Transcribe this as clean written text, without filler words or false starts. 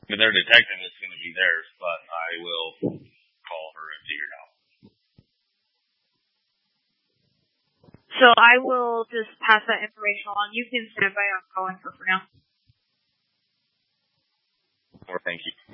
I mean, their detective is going to be theirs, but I will call her into your house. So I will just pass that information along. You can stand by on calling her for now. Or thank you.